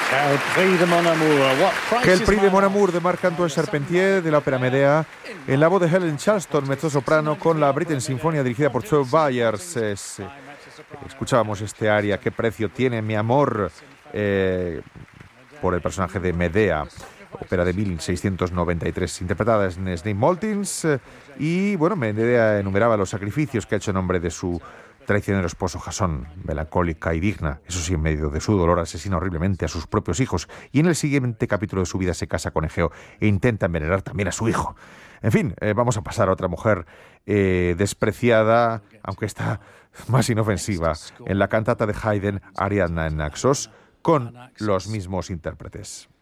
El Prix de Mon Amour de Marc-Antoine Charpentier de la ópera Medea, en la voz de Helen Charleston, mezzosoprano, con la Britten Sinfonia dirigida por Joe Byers. Escuchábamos este aria, ¿Qué precio tiene mi amor?, por el personaje de Medea, ópera de 1693, interpretada en Snape Maltings. Y bueno, Medea enumeraba los sacrificios que ha hecho en nombre de su traicionero esposo Jasón, melancólica y digna, eso sí, en medio de su dolor asesina horriblemente a sus propios hijos, y en el siguiente capítulo de su vida se casa con Egeo e intenta envenenar también a su hijo. En fin, vamos a pasar a otra mujer despreciada, aunque está más inofensiva, en la cantata de Haydn, Ariadna en Naxos, con los mismos intérpretes.